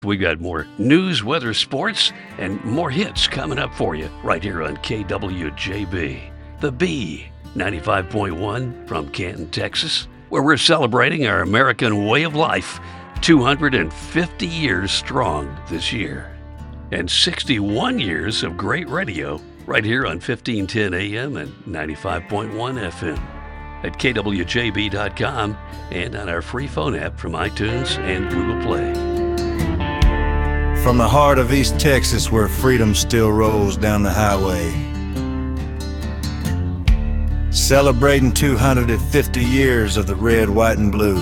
We got more news, weather, sports, and more hits coming up for you right here on KWJB. The B, 95.1 from Canton, Texas, where we're celebrating our American way of life, 250 years strong this year. And 61 years of great radio right here on 1510 AM and 95.1 FM at kwjb.com and on our free phone app from iTunes and Google Play. From the heart of East Texas, where freedom still rolls down the highway, celebrating 250 years of the red, white, and blue.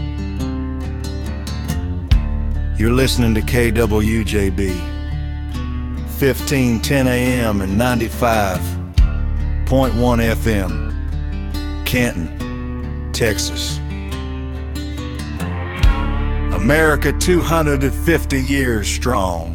You're listening to KWJB, 1510 AM and 95.1 FM, Canton, Texas. America 250 years strong.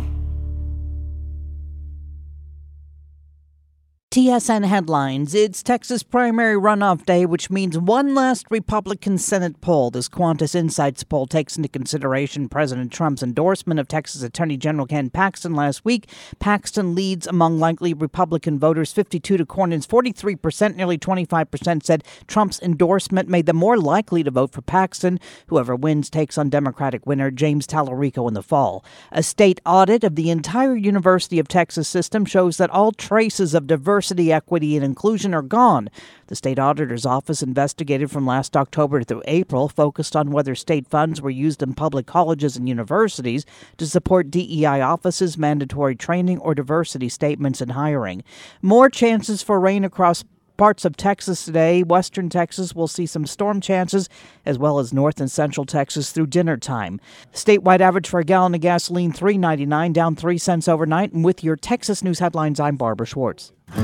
TSN headlines. It's Texas primary runoff day, which means one last Republican Senate poll. This Qantas Insights poll takes into consideration President Trump's endorsement of Texas Attorney General Ken Paxton last week. Paxton leads among likely Republican voters 52 to Cornyn's 43%. Nearly 25% said Trump's endorsement made them more likely to vote for Paxton. Whoever wins takes on Democratic winner James Tallarico in the fall. A state audit of the entire University of Texas system shows that all traces of diversity, equity, and inclusion are gone. The state auditor's office investigated from last October through April, focused on whether state funds were used in public colleges and universities to support DEI offices, mandatory training, or diversity statements and hiring. More chances for rain across parts of Texas today. Western Texas will see some storm chances, as well as north and central Texas through dinner time. Statewide average for a gallon of gasoline, $3.99, down 3 cents overnight. And with your Texas News headlines, I'm Barbara Schwartz.